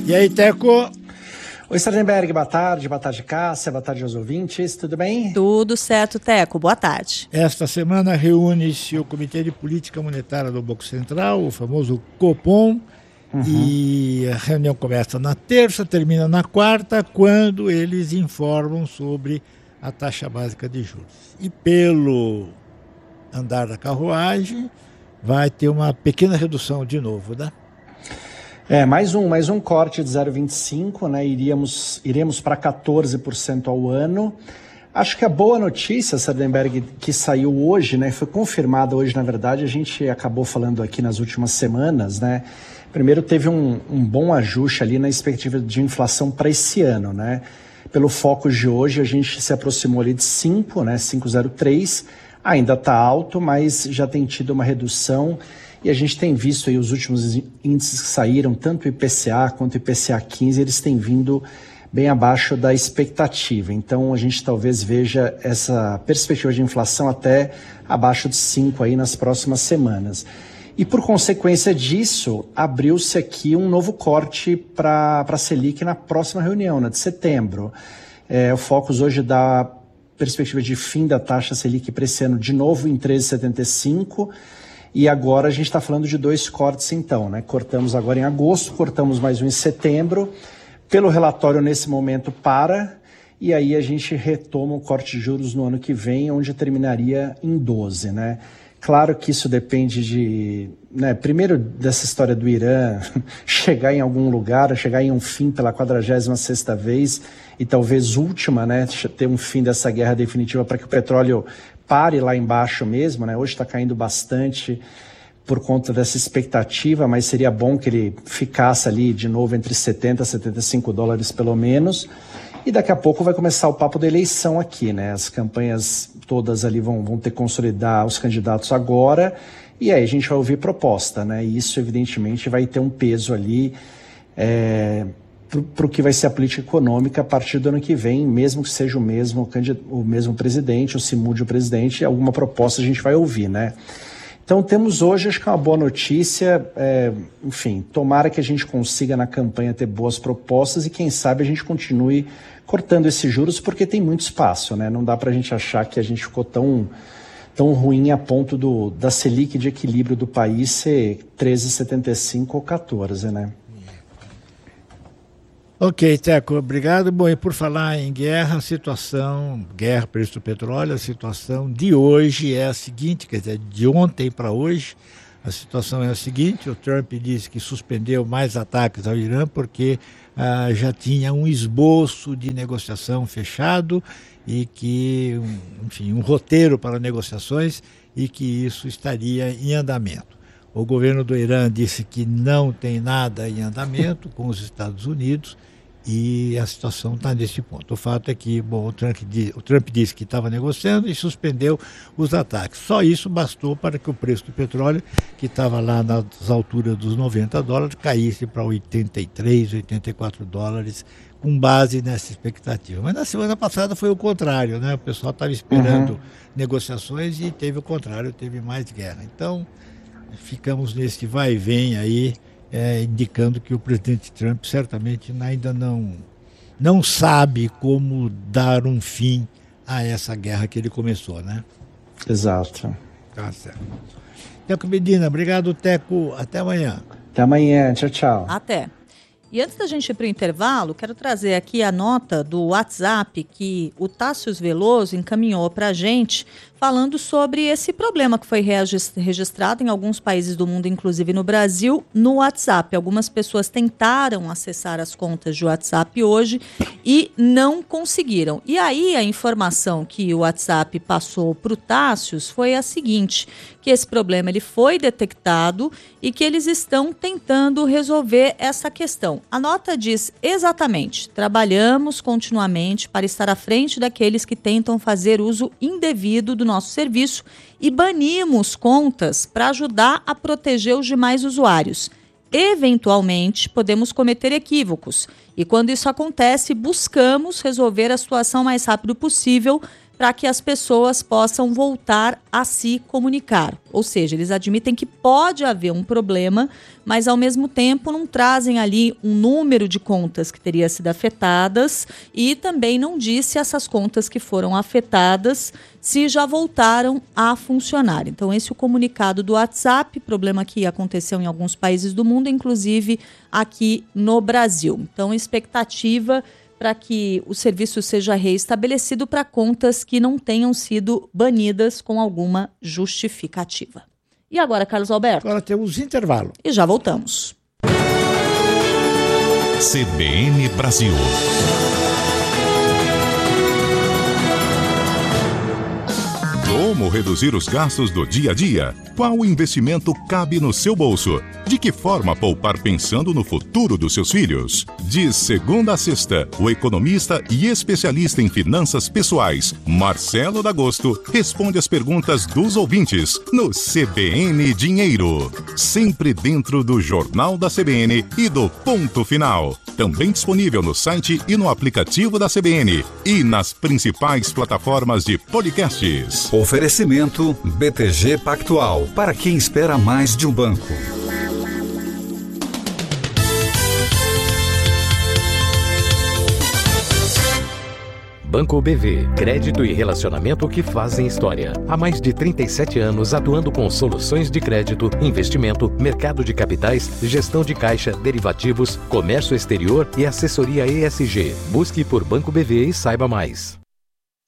E aí, Teco? Oi, Sardenberg, boa tarde, Cássia, boa tarde aos ouvintes, tudo bem? Tudo certo, Teco, boa tarde. Esta semana reúne-se o Comitê de Política Monetária do Banco Central, o famoso Copom, e a reunião começa na terça, termina na quarta, quando eles informam sobre a taxa básica de juros. E pelo andar da carruagem, vai ter uma pequena redução de novo, né? Mais um corte de 0,25, né? Iremos para 14% ao ano. Acho que a boa notícia, Sardenberg, que saiu hoje, né? Foi confirmada hoje, na verdade, a gente acabou falando aqui nas últimas semanas, né? Primeiro teve um bom ajuste ali na expectativa de inflação para esse ano, né? Pelo foco de hoje, a gente se aproximou ali de 5, né? 5,03, ainda está alto, mas já tem tido uma redução. E a gente tem visto aí os últimos índices que saíram, tanto o IPCA quanto o IPCA 15, eles têm vindo bem abaixo da expectativa. Então a gente talvez veja essa perspectiva de inflação até abaixo de 5 aí nas próximas semanas. E por consequência disso, abriu-se aqui um novo corte para a Selic na próxima reunião, né, de setembro. O Focus hoje dá perspectiva de fim da taxa Selic para esse ano de novo em 13,75%. E agora a gente está falando de 2 cortes então, né? Cortamos agora em agosto, cortamos mais um em setembro. Pelo relatório nesse momento e aí a gente retoma o corte de juros no ano que vem, onde terminaria em 12, né? Claro que isso depende primeiro dessa história do Irã chegar em algum lugar, chegar em um fim pela 46ª vez e talvez última, né? Ter um fim dessa guerra definitiva para que o petróleo pare lá embaixo mesmo, né? Hoje está caindo bastante por conta dessa expectativa, mas seria bom que ele ficasse ali de novo entre 70 e 75 dólares pelo menos. E daqui a pouco vai começar o papo da eleição aqui, né? As campanhas todas ali vão ter que consolidar os candidatos agora, e aí a gente vai ouvir proposta, né? E isso evidentemente vai ter um peso ali para o que vai ser a política econômica a partir do ano que vem, mesmo que seja o mesmo presidente, ou se mude o presidente, alguma proposta a gente vai ouvir, né? Então temos hoje, acho que é uma boa notícia, enfim, tomara que a gente consiga na campanha ter boas propostas e quem sabe a gente continue cortando esses juros, porque tem muito espaço, né? Não dá para a gente achar que a gente ficou tão ruim a ponto da Selic de equilíbrio do país ser 13,75 ou 14, né? Ok, Teco, obrigado. Bom, e por falar em guerra, preço do petróleo, a situação de hoje é a seguinte, quer dizer, de ontem para hoje, a situação é a seguinte: o Trump disse que suspendeu mais ataques ao Irã porque já tinha um esboço de negociação fechado e que, enfim, um roteiro para negociações e que isso estaria em andamento. O governo do Irã disse que não tem nada em andamento com os Estados Unidos e a situação está nesse ponto. O fato é que o Trump disse que estava negociando e suspendeu os ataques. Só isso bastou para que o preço do petróleo, que estava lá nas alturas dos 90 dólares, caísse para 83, 84 dólares, com base nessa expectativa. Mas na semana passada foi o contrário, né? O pessoal estava esperando negociações e teve o contrário, teve mais guerra. Então, ficamos nesse vai e vem aí, indicando que o presidente Trump certamente ainda não sabe como dar um fim a essa guerra que ele começou, né? Exato. Tá certo. Teco Medina, obrigado, Teco. Até amanhã. Até amanhã. Tchau, tchau. Até. E antes da gente ir para o intervalo, quero trazer aqui a nota do WhatsApp que o Tássius Veloso encaminhou para a gente, falando sobre esse problema que foi registrado em alguns países do mundo, inclusive no Brasil, no WhatsApp. Algumas pessoas tentaram acessar as contas de WhatsApp hoje e não conseguiram. E aí a informação que o WhatsApp passou para o Tássius foi a seguinte, que esse problema ele foi detectado e que eles estão tentando resolver essa questão. A nota diz exatamente: trabalhamos continuamente para estar à frente daqueles que tentam fazer uso indevido do nosso serviço e banimos contas para ajudar a proteger os demais usuários. Eventualmente, podemos cometer equívocos e, quando isso acontece, buscamos resolver a situação o mais rápido possível, para que as pessoas possam voltar a se comunicar. Ou seja, eles admitem que pode haver um problema, mas ao mesmo tempo não trazem ali um número de contas que teria sido afetadas e também não diz se essas contas que foram afetadas se já voltaram a funcionar. Então esse é o comunicado do WhatsApp, problema que aconteceu em alguns países do mundo, inclusive aqui no Brasil. Então expectativa para que o serviço seja reestabelecido para contas que não tenham sido banidas com alguma justificativa. E agora, Carlos Alberto? Agora temos intervalo. E já voltamos. CBN Brasil. Como reduzir os gastos do dia a dia? Qual investimento cabe no seu bolso? De que forma poupar pensando no futuro dos seus filhos? De segunda a sexta, o economista e especialista em finanças pessoais, Marcelo D'Agosto, responde as perguntas dos ouvintes no CBN Dinheiro. Sempre dentro do Jornal da CBN e do Ponto Final. Também disponível no site e no aplicativo da CBN e nas principais plataformas de podcasts. Oferecimento BTG Pactual, para quem espera mais de um banco. Banco BV, crédito e relacionamento que fazem história. Há mais de 37 anos atuando com soluções de crédito, investimento, mercado de capitais, gestão de caixa, derivativos, comércio exterior e assessoria ESG. Busque por Banco BV e saiba mais.